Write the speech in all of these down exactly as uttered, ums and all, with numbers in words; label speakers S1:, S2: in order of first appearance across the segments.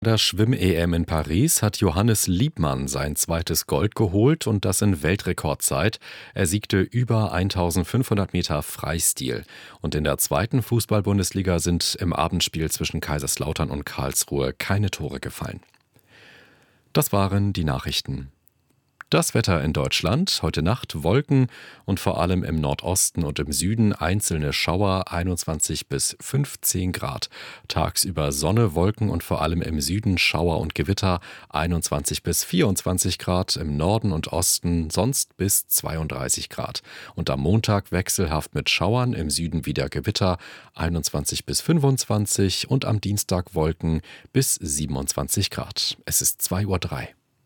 S1: Der Schwimm-E M in Paris hat Johannes Liebmann sein zweites Gold geholt und das in Weltrekordzeit. Er siegte über eintausendfünfhundert Meter Freistil. Und in der zweiten Fußball-Bundesliga sind im Abendspiel zwischen Kaiserslautern und Karlsruhe keine Tore gefallen. Das waren die Nachrichten. Das Wetter in Deutschland: heute Nacht Wolken und vor allem im Nordosten und im Süden einzelne Schauer, einundzwanzig bis fünfzehn Grad. Tagsüber Sonne, Wolken und vor allem im Süden Schauer und Gewitter, einundzwanzig bis vierundzwanzig Grad, im Norden und Osten sonst bis zweiunddreißig Grad. Und am Montag wechselhaft mit Schauern, im Süden wieder Gewitter, einundzwanzig bis fünfundzwanzig und am Dienstag Wolken bis siebenundzwanzig Grad. Es ist zwei Uhr drei.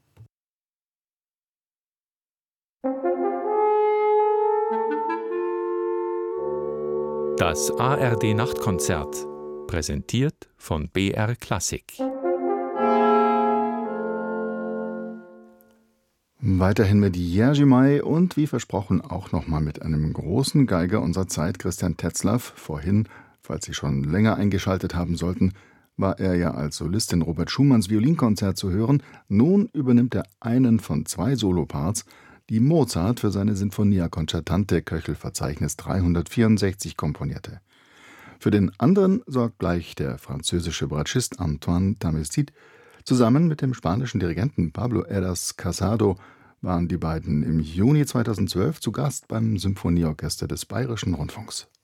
S2: Das A R D-Nachtkonzert, präsentiert von B R Klassik.
S3: Weiterhin mit Jerzy May und wie versprochen auch nochmal mit einem großen Geiger unserer Zeit, Christian Tetzlaff. Vorhin, falls Sie schon länger eingeschaltet haben sollten, war er ja als Solist in Robert Schumanns Violinkonzert zu hören. Nun übernimmt er einen von zwei Soloparts, die Mozart für seine Sinfonia Concertante Köchelverzeichnis dreihundertvierundsechzig komponierte. Für den anderen sorgt gleich der französische Bratschist Antoine Tamestit. Zusammen mit dem spanischen Dirigenten Pablo Heras Casado waren die beiden im Juni zweitausendzwölf zu Gast beim Symphonieorchester des Bayerischen Rundfunks.